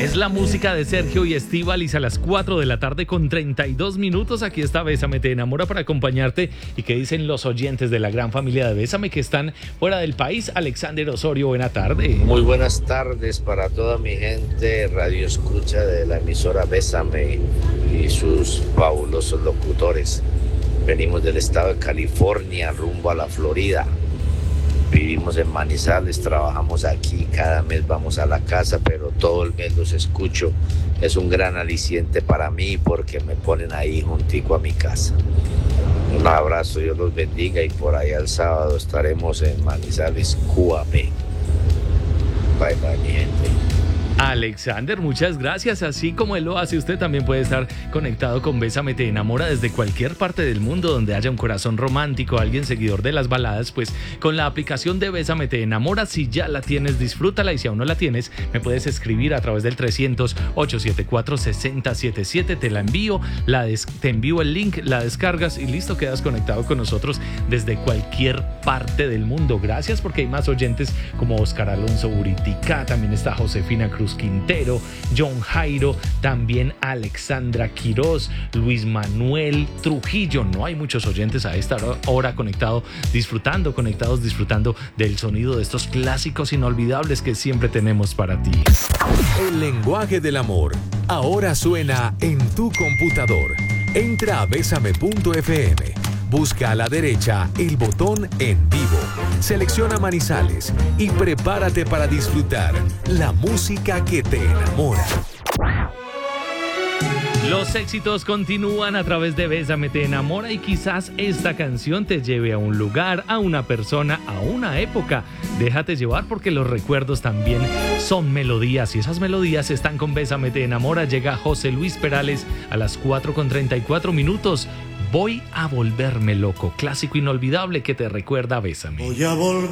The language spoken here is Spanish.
Es la música de Sergio y Estíbaliz a las 4 de la tarde con 32 minutos. Aquí está Bésame Te Enamora para acompañarte. ¿Y qué dicen los oyentes de la gran familia de Bésame que están fuera del país? Alexander Osorio, buena tarde. Muy buenas tardes para toda mi gente radio escucha de la emisora Bésame y sus fabulosos locutores. Venimos del estado de California rumbo a la Florida. Vivimos en Manizales, trabajamos aquí, cada mes vamos a la casa, pero todo el mes los escucho. Es un gran aliciente para mí porque me ponen ahí juntico a mi casa. Un abrazo, Dios los bendiga y por allá el sábado estaremos en Manizales, QAP. Bye bye, mi gente. Alexander, muchas gracias. Así como él lo hace, usted también puede estar conectado con Bésame Te Enamora desde cualquier parte del mundo donde haya un corazón romántico, alguien seguidor de las baladas, pues con la aplicación de Bésame Te Enamora, si ya la tienes, disfrútala, y si aún no la tienes, me puedes escribir a través del 300-874-6077, te la envío, te envío el link, la descargas y listo, quedas conectado con nosotros desde cualquier parte del mundo. Gracias, porque hay más oyentes como Oscar Alonso Buritica, también está Josefina Cruz Quintero, John Jairo, también Alexandra Quiroz, Luis Manuel Trujillo. No hay muchos oyentes a esta hora conectados disfrutando del sonido de estos clásicos inolvidables que siempre tenemos para ti. El lenguaje del amor ahora suena en tu computador. Entra a besame.fm. Busca a la derecha el botón En Vivo, selecciona Manizales y prepárate para disfrutar la música que te enamora. Los éxitos continúan a través de Bésame Te Enamora y quizás esta canción te lleve a un lugar, a una persona, a una época. Déjate llevar porque los recuerdos también son melodías y esas melodías están con Bésame Te Enamora. Llega José Luis Perales a las 4:34 minutos. Voy a volverme loco, clásico inolvidable que te recuerda a Bésame. Voy a volver